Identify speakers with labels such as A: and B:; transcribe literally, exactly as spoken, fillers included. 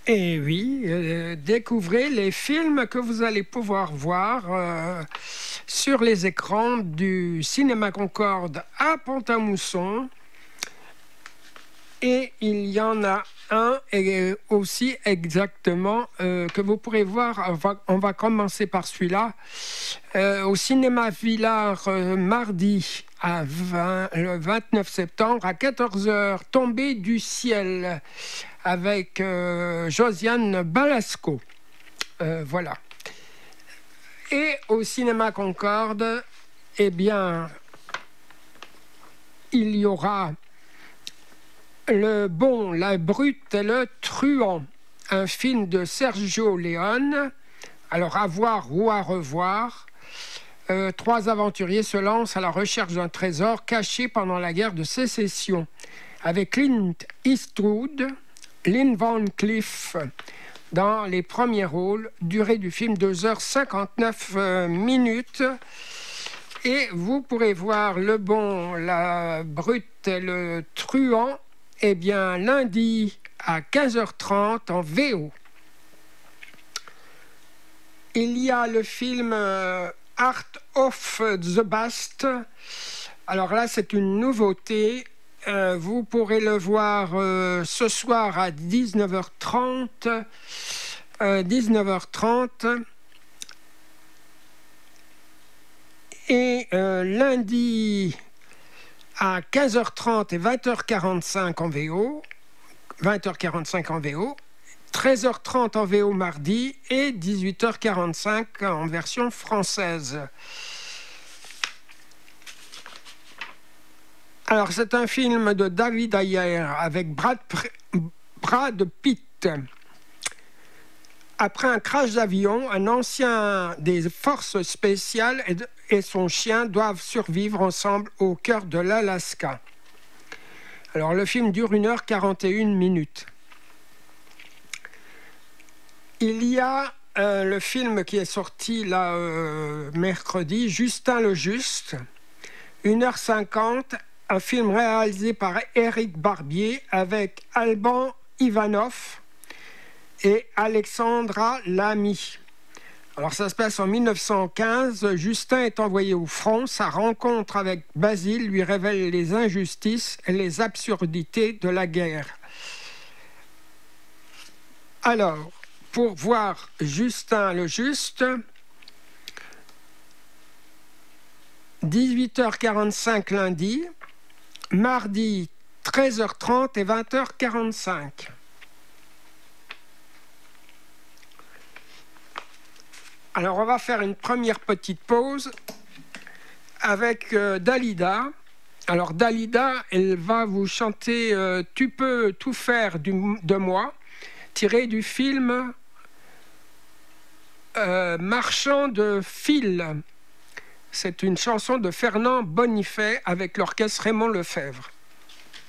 A: Et oui, euh, découvrez les films que vous allez pouvoir voir euh, sur les écrans du Cinéma Concorde à Pont-à-Mousson. Et il y en a un et aussi exactement euh, que vous pourrez voir. On va, on va commencer par celui-là. Euh, au Cinéma Villard, euh, mardi à vingt, le vingt-neuf septembre à quatorze heures, Tombée du ciel avec euh, Josiane Balasco. Euh, voilà. Et au Cinéma Concorde, eh bien, il y aura Le bon, la brute et le truand, un film de Sergio Leone. Alors, à voir ou à revoir. Euh, trois aventuriers se lancent à la recherche d'un trésor caché pendant la guerre de sécession. Avec Clint Eastwood, Lynn Van Cleef dans les premiers rôles. Durée du film deux heures cinquante-neuf euh, minutes. Et vous pourrez voir Le bon, la brute et le truand, eh bien, lundi à quinze heures trente en V O. Il y a le film euh, Art of the Bast. Alors là, c'est une nouveauté. Euh, vous pourrez le voir euh, ce soir à dix-neuf heures trente. Euh, dix-neuf heures trente. Et euh, lundi à quinze heures trente et vingt heures quarante-cinq en V O. vingt heures quarante-cinq en V O. treize heures trente en V O mardi et dix-huit heures quarante-cinq en version française. Alors, c'est un film de David Ayer avec Brad, Brad Pitt. Après un crash d'avion, un ancien des forces spéciales et son chien doivent survivre ensemble au cœur de l'Alaska. Alors, le film dure une heure quarante et une minutes. Il y a euh, le film qui est sorti là euh, mercredi, Justin le Juste, une heure cinquante, un film réalisé par Éric Barbier avec Alban Ivanov et Alexandra Lamy. Alors ça se passe en mille neuf cent quinze, Justin est envoyé au front, sa rencontre avec Basile lui révèle les injustices et les absurdités de la guerre. Alors, pour voir Justin le Juste, dix-huit heures quarante-cinq lundi, mardi treize heures trente et vingt heures quarante-cinq. Alors, on va faire une première petite pause avec euh, Dalida. Alors, Dalida, elle va vous chanter euh, « Tu peux tout faire du, de moi », tiré du film euh, « Marchand de fil ». C'est une chanson de Fernand Bonifay avec l'orchestre Raymond Lefebvre.